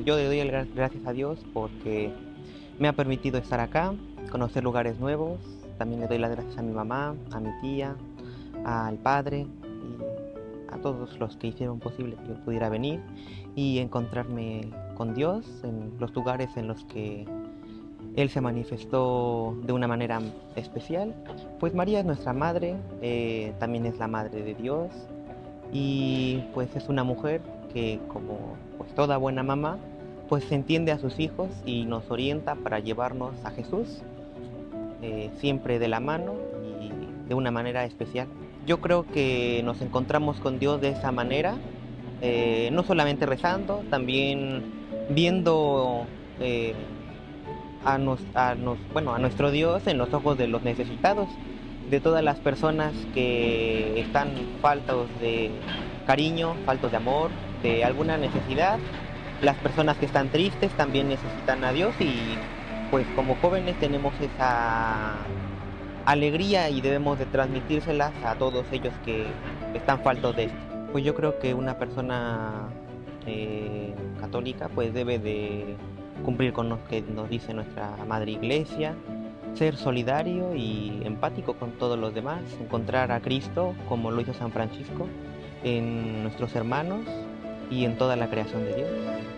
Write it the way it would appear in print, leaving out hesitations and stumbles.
yo le doy gracias a Dios porque me ha permitido estar acá, conocer lugares nuevos. También le doy las gracias a mi mamá, a mi tía, al padre y a todos los que hicieron posible que yo pudiera venir y encontrarme con Dios en los lugares en los que Él se manifestó de una manera especial. Pues María es nuestra madre, también es la madre de Dios y pues es una mujer que, como pues toda buena mamá, pues entiende a sus hijos y nos orienta para llevarnos a Jesús, siempre de la mano y de una manera especial. Yo creo que nos encontramos con Dios de esa manera, no solamente rezando, también viendo bueno, a nuestro Dios en los ojos de los necesitados, de todas las personas que están faltos de cariño, faltos de amor, de alguna necesidad. Las personas que están tristes también necesitan a Dios y pues como jóvenes tenemos esa alegría y debemos de transmitírselas a todos ellos que están faltos de esto. Pues yo creo que una persona católica pues debe de cumplir con lo que nos dice nuestra Madre Iglesia, ser solidario y empático con todos los demás, encontrar a Cristo como lo hizo San Francisco en nuestros hermanos y en toda la creación de Dios.